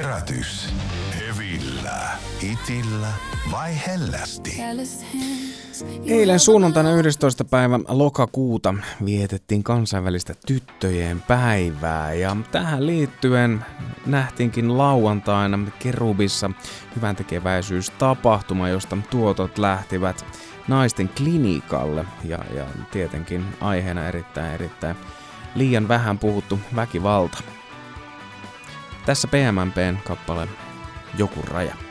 Herätys. Hevillä, hitillä vai hellästi? Eilen sunnuntaina 11. päivä lokakuuta vietettiin kansainvälistä tyttöjen päivää ja tähän liittyen nähtiinkin lauantaina Kerubissa hyväntekeväisyystapahtuma, josta tuotot lähtivät naisten klinikalle ja tietenkin aiheena erittäin liian vähän puhuttu väkivalta. Tässä PMMP:n kappale Joku raja.